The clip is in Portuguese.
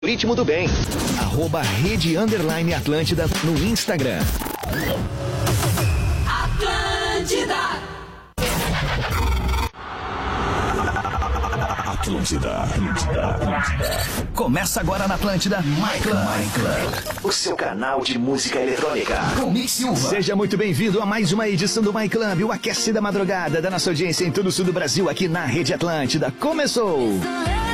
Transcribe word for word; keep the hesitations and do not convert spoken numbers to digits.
Ritmo do Bem. Arroba Rede Underline Atlântida no Instagram. Atlântida. Atlântida, Atlântida, Atlântida. Começa agora na Atlântida, My Club. My Club. O seu canal de música eletrônica. Com Mix Silva. Seja muito bem-vindo a mais uma edição do My Club, o aquece da madrugada da nossa audiência em todo o sul do Brasil, aqui na Rede Atlântida. Começou!